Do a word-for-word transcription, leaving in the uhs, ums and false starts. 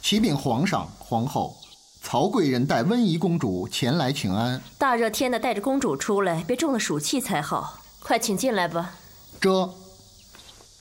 启禀皇上、皇后，曹贵人带温宜公主前来请安。 大热天的，带着公主出来，别中了暑气才好。快请进来吧。 这。